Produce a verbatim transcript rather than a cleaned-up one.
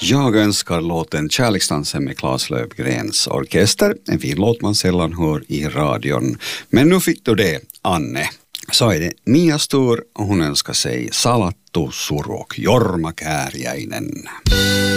Jag önskar låten Kärleksdansen med Claes Löfgrens orkester. En fin låt man sällan hör i radion. Men nu fick du det, Anne. Så är det Mia Stur och hon önskar sig Salattu Suru och Jorma Kääriäinen.